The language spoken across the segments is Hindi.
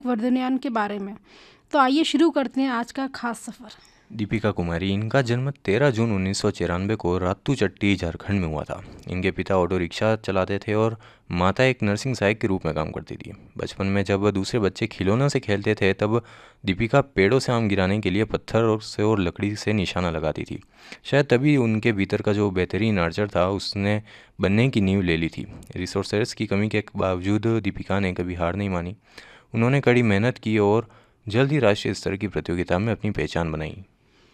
वर्धनयान के बारे में। तो आइए शुरू करते हैं आज का खास सफ़र। दीपिका कुमारी, इनका जन्म 13 जून 1994 को रातूचट्टी, झारखंड में हुआ था। इनके पिता ऑटो रिक्शा चलाते थे और माता एक नर्सिंग सहायक के रूप में काम करती थी। बचपन में जब दूसरे बच्चे खिलौनों से खेलते थे तब दीपिका पेड़ों से आम गिराने के लिए पत्थर से और लकड़ी से निशाना लगाती थी। शायद तभी उनके भीतर का जो बेहतरीन आर्चर था उसने बनने की नींव ले ली थी। रिसोर्सेस की कमी के बावजूद दीपिका ने कभी हार नहीं मानी। उन्होंने कड़ी मेहनत की और जल्द ही राष्ट्रीय स्तर की प्रतियोगिता में अपनी पहचान बनाई।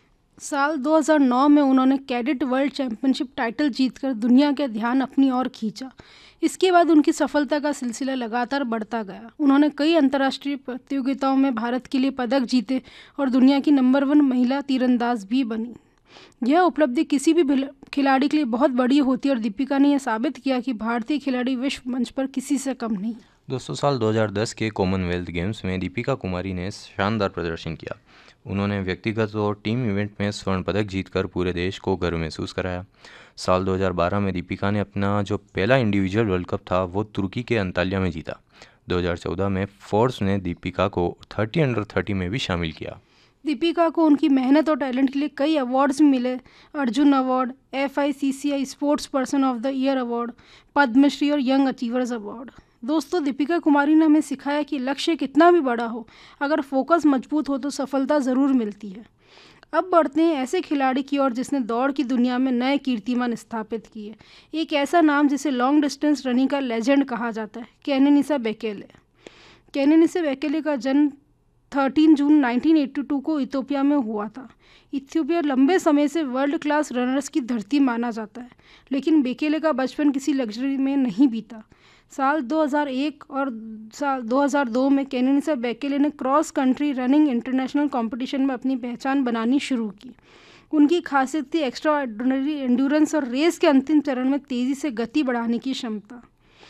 साल 2009 में उन्होंने कैडेट वर्ल्ड चैंपियनशिप टाइटल जीतकर दुनिया का ध्यान अपनी ओर खींचा। इसके बाद उनकी सफलता का सिलसिला लगातार बढ़ता गया। उन्होंने कई अंतर्राष्ट्रीय प्रतियोगिताओं में भारत के लिए पदक जीते और दुनिया की नंबर 1 महिला तीरंदाज भी बनी। यह उपलब्धि किसी भी खिलाड़ी के लिए बहुत बड़ी होती है और दीपिका ने यह साबित किया कि भारतीय खिलाड़ी विश्व मंच पर किसी से कम नहीं। दोस्तों, साल 2010 के कॉमनवेल्थ गेम्स में दीपिका कुमारी ने शानदार प्रदर्शन किया। उन्होंने व्यक्तिगत और टीम इवेंट में स्वर्ण पदक जीतकर पूरे देश को गर्व महसूस कराया। साल 2012 में दीपिका ने अपना जो पहला इंडिविजुअल वर्ल्ड कप था वो तुर्की के अंताल्या में जीता। 2014 में फोर्ब्स ने दीपिका को 30 अंडर 30 में भी शामिल किया। दीपिका को उनकी मेहनत और टैलेंट के लिए कई अवार्ड्स मिले। Arjun award, FICCI sports person of the year award, Padmashri और यंग अचीवर्स अवार्ड। दोस्तों, दीपिका कुमारी ने हमें सिखाया कि लक्ष्य कितना भी बड़ा हो, अगर फोकस मजबूत हो तो सफलता ज़रूर मिलती है। अब बढ़ते हैं ऐसे खिलाड़ी की ओर जिसने दौड़ की दुनिया में नए कीर्तिमान स्थापित किए। एक ऐसा नाम जिसे लॉन्ग डिस्टेंस रनिंग का लेजेंड कहा जाता है, केनिसा बेकेले। केनिसा बेकेले का जन्म 13 जून 1982 को इथियोपिया में हुआ था। इथियोपिया लंबे समय से वर्ल्ड क्लास रनर्स की धरती माना जाता है, लेकिन बेकेले का बचपन किसी लग्जरी में नहीं बीता। साल 2001 और साल 2002 में केनिसा बेकेले ने cross country running international competition में अपनी पहचान बनानी शुरू की। उनकी खासियत थी एक्स्ट्रा ऑर्डिनरी एंड्योरेंस और रेस के अंतिम चरण में तेज़ी से गति बढ़ाने की क्षमता।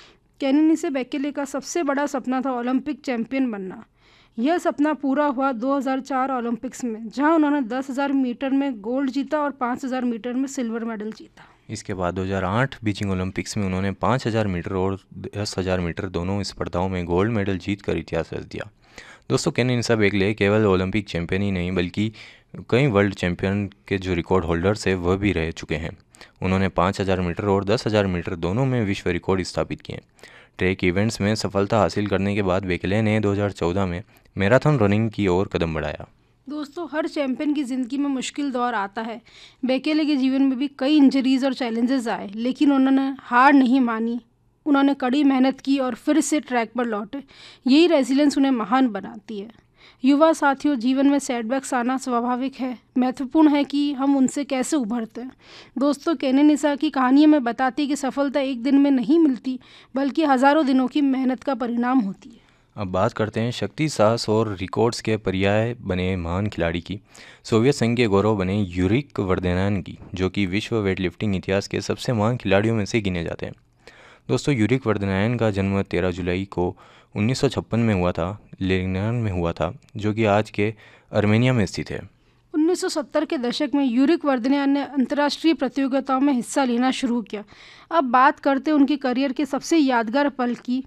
केनिसा बेकेले का सबसे बड़ा सपना था ओलंपिक चैंपियन बनना। यह सपना पूरा हुआ 2004 ओलंपिक्स में, जहां उन्होंने 10,000 मीटर में गोल्ड जीता और 5,000 मीटर में सिल्वर मेडल जीता। इसके बाद 2008 बीजिंग ओलंपिक्स में उन्होंने 5,000 मीटर और 10,000 मीटर दोनों स्पर्धाओं में गोल्ड मेडल जीतकर इतिहास रच दिया। दोस्तों, केनिसा बेकेले केवल ओलंपिक चैंपियन ही नहीं बल्कि कई वर्ल्ड चैंपियन के जो रिकॉर्ड होल्डर्स है वह भी रह चुके हैं। उन्होंने 5,000 मीटर और 10,000 मीटर दोनों में विश्व रिकॉर्ड स्थापित किए। ट्रैक इवेंट्स में सफलता हासिल करने के बाद बेकेले ने 2014 में मैराथन रनिंग की ओर कदम बढ़ाया। दोस्तों, हर चैंपियन की ज़िंदगी में मुश्किल दौर आता है। बेकेले के जीवन में भी कई इंजरीज और चैलेंजेस आए, लेकिन उन्होंने हार नहीं मानी। उन्होंने कड़ी मेहनत की और फिर से ट्रैक पर लौटे। यही रेजिलेंस उन्हें महान बनाती है। युवा साथियों, जीवन में सेटबैक्स आना स्वाभाविक है। महत्वपूर्ण है कि हम उनसे कैसे उभरते हैं। दोस्तों, केनिसा की कहानी में बताती है कि सफलता एक दिन में नहीं मिलती, बल्कि हज़ारों दिनों की मेहनत का परिणाम होती है। अब बात करते हैं शक्ति, साहस और रिकॉर्ड्स के पर्याय बने महान खिलाड़ी की। सोवियत संघ के गौरव बने यूरिक वर्देनायन की, जो कि विश्व वेटलिफ्टिंग इतिहास के सबसे महान खिलाड़ियों में से गिने जाते हैं। दोस्तों, यूरिक वर्देनायन का जन्म 13 जुलाई को 1956 में हुआ था, लेनिन में हुआ था, जो कि आज के अर्मेनिया में स्थित है। 1970 के दशक में यूरिक वर्दनियान ने अंतर्राष्ट्रीय प्रतियोगिताओं में हिस्सा लेना शुरू किया। अब बात करते हैं उनके करियर के सबसे यादगार पल की।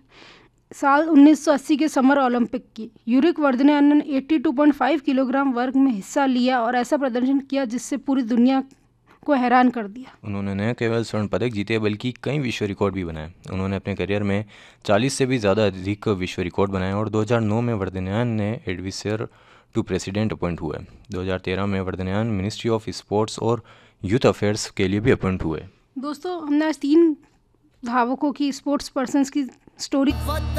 साल 1980 के समर ओलंपिक की यूरिक वर्दनियान ने 82.5 किलोग्राम वर्ग में हिस्सा लिया और ऐसा प्रदर्शन किया जिससे पूरी दुनिया को हैरान कर दिया। उन्होंने न केवल स्वर्ण पदक जीते बल्कि कई विश्व रिकॉर्ड भी बनाए। उन्होंने अपने करियर में 40 से भी ज़्यादा अधिक विश्व रिकॉर्ड बनाए और 2009 में वर्दनियान ने एडवाइजर टू प्रेसिडेंट अपॉइंट हुए। 2013 में वर्दनियान मिनिस्ट्री ऑफ स्पोर्ट्स और यूथ अफेयर्स के लिए भी अपॉइंट हुए। दोस्तों, हमने आज 3 धावकों की, स्पोर्ट्स पर्सन्स की स्टोरी